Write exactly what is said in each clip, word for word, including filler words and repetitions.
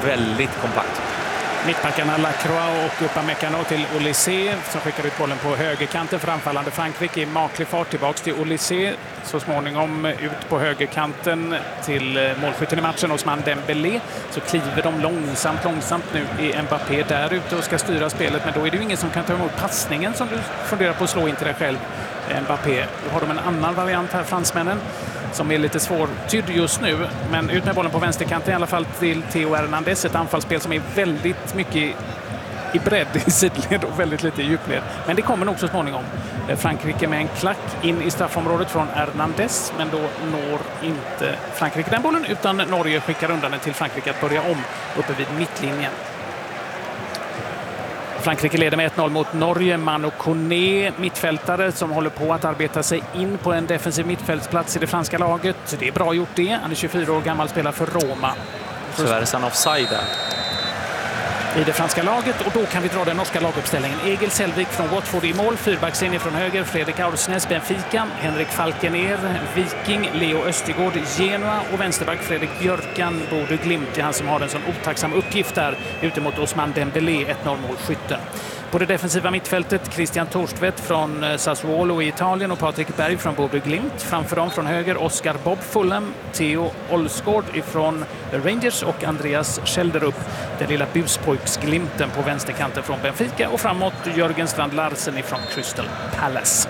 väldigt kompakt. Mittbackarna Lacroix och Upamecano till Olysée som skickar ut bollen på högerkanten för anfallande Frankrike i maklig fart tillbaks till Olysée. Så småningom ut på högerkanten till målskytten i matchen Ousmane Dembélé. Så kliver de långsamt, långsamt nu i Mbappé där ute och ska styra spelet. Men då är det ju ingen som kan ta emot passningen som du funderar på att slå in till dig själv, Mbappé. Då har de en annan variant här, fransmännen, som är lite svårtydd just nu. Men ut med bollen på vänsterkanten i alla fall till Theo Hernandez. Ett anfallsspel som är väldigt mycket i bredd i sidled och väldigt lite i djupled. Men det kommer nog så småningom. Frankrike med en klack in i straffområdet från Hernandez. Men då når inte Frankrike den bollen utan Norge skickar undan den till Frankrike att börja om uppe vid mittlinjen. Frankrike leder med ett noll mot Norge. Manu Koné, mittfältare som håller på att arbeta sig in på en defensiv mittfältsplats i det franska laget. Det är bra gjort det. Han är tjugofyra år gammal, spelar för Roma. Tyvärr är han offside där i det franska laget, och då kan vi dra den norska laguppställningen. Egil Selvik från Watford i mål, fyrbackslinje från höger, Fredrik Aursnes, Benfica, Henrik Falkener, Viking, Leo Östergård, Genoa och vänsterback Fredrik Björkan, Bodø Glimt. Det är han som har en sån otacksam uppgift där ute mot Ousmane Dembélé, ett noll målskytten. På det defensiva mittfältet Christian Torstvedt från Sassuolo i Italien och Patrik Berg från Bodø Glimt. Framför dem från höger Oscar Bob Fulham, Theo Olsgaard från Rangers och Andreas Schelderup, den lilla buspojksglimten på vänsterkanten från Benfica, och framåt Jörgen Strand Larsen från Crystal Palace.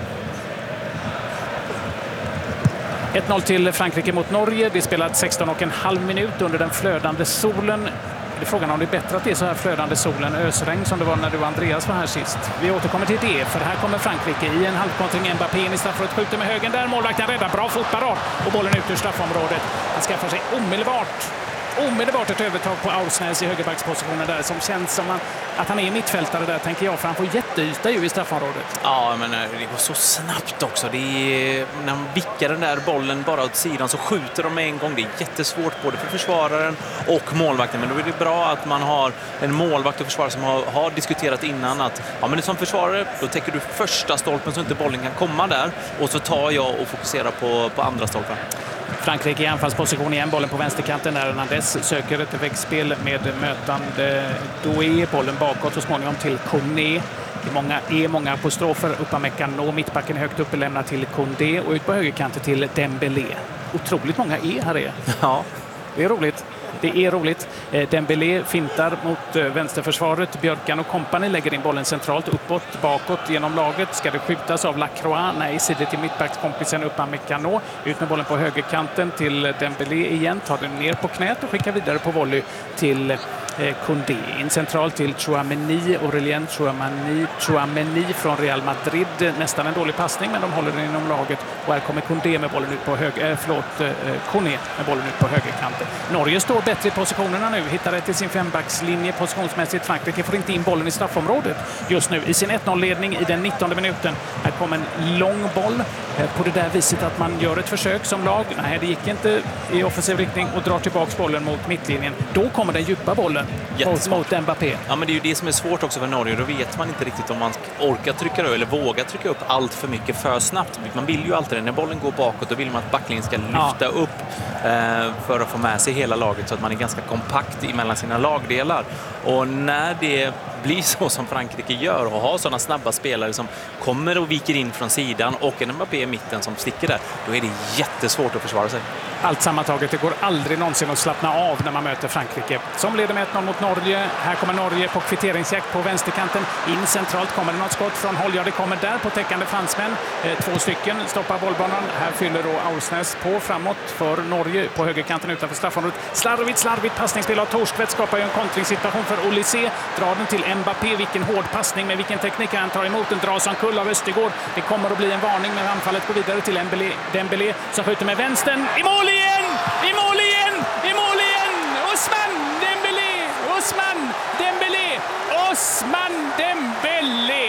ett noll till Frankrike mot Norge. Det spelat sexton och en halv minut under den flödande solen. Det är frågan om det är bättre att det är så här flödande solen, ösregn som det var när du och Andreas var här sist. Vi återkommer till det, för här kommer Frankrike i en halvkontring. Mbappé in i straffområdet, skjuter med högen där. Målvakten räddar, bra fotparad och bollen ut ur straffområdet. Han skaffar sig omedelbart omedelbart ett övertag på Aursnes i högerbackspositionen där, som känns som att han är mittfältare där, tänker jag, för han får jätteyta ju i straffområdet. Ja, men det går så snabbt också. Det är, när de vickar den där bollen bara åt sidan så skjuter de med en gång. Det är jättesvårt både för försvararen och målvakten, men då är det bra att man har en målvakt och försvarare som har, har diskuterat innan att ja, men som försvarare, då täcker du första stolpen så inte bollen kan komma där, och så tar jag och fokuserar på, på andra stolpen. Frankrike i anfallsposition igen, bollen på vänsterkanten när Hernandez söker ett växtspel med mötande Doué, bollen bakåt och småningom till Koné. Det är många, är många apostrofer. Upamecano, mittbacken högt uppe, lämnar till Koundé och ut på högerkanten till Dembélé. Otroligt många är här är. Ja, det är roligt. Det är roligt. Dembélé fintar mot vänsterförsvaret. Björkan och kompani lägger in bollen centralt, uppåt, bakåt genom laget. Ska det skjutas av Lacroix? Nej, sidor till mittbackskompisen Upamecano. Ut med bollen på högerkanten till Dembélé igen. Tar den ner på knät och skickar vidare på volley till Koundé. In centralt till Tchouaméni, Aurélien Tchouaméni, Tchouaméni från Real Madrid. Nästan en dålig passning, men de håller den inom laget. Och här kommer Koundé med bollen ut på höger, äh, förlåt, äh, Koné med bollen ut på högerkanten. Norge står bättre i positionerna nu, hittar rätt i sin fembackslinje positionsmässigt. Frankrike får inte in bollen i straffområdet just nu i sin ett noll-ledning i den nittonde minuten. Här kommer en lång boll på det där viset att man gör ett försök som lag. Nej, det gick inte i offensiv riktning och drar tillbaka bollen mot mittlinjen. Då kommer den djupa bollen mot, mot Mbappé. Ja, men det är ju det som är svårt också för Norge. Då vet man inte riktigt om man orkar trycka upp eller vågar trycka upp allt för mycket för snabbt. Man vill ju alltid det. När bollen går bakåt, då vill man att backlinjen ska lyfta ja. upp eh, för att få med sig hela laget, så att man är ganska kompakt mellan sina lagdelar. Och när det blir så som Frankrike gör och har sådana snabba spelare som kommer och viker in från sidan och en Mbappé i mitten som sticker där, då är det jättesvårt att försvara sig. Allt sammantaget, det går aldrig någonsin att slappna av när man möter Frankrike. Som leder med ett noll mot Norge. Här kommer Norge på kvitteringsjakt på vänsterkanten. In centralt kommer det något skott från håll. Ja, det kommer där på täckande fransmän. Eh, två stycken stoppar bollbanan. Här fyller då Aursnes på framåt för Norge på högerkanten utanför straffområdet. Slarvigt, slarvigt passningsspel av Torstvedt skapar ju en kontringssituation för Olysée. Drar den till Mbappé. Vilken hård passning med vilken teknik han tar emot. Den dras som kull av Östergård. Det kommer att bli en varning när anfallet går vidare till Dembélé, Dembélé som skjuter med vänstern. I mål igen! I mål igen! I mål igen! Ousmane Dembélé! Ousmane Dembélé! Ousmane Dembélé!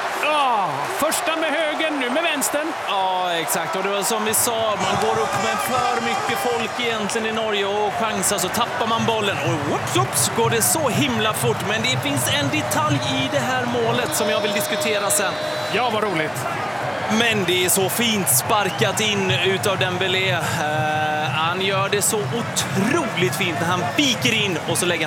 Oh, första med högen, nu med vänstern. Ja, exakt. Och det var som vi sa, man går upp med för mycket folk egentligen i Norge och chansar, så tappar man bollen. Och whoops, whoops, går det så himla fort. Men det finns en detalj i det här målet som jag vill diskutera sen. Ja, vad roligt. Men det är så fint sparkat in utav Dembélé. Uh, han gör det så otroligt fint när han viker in och så lägger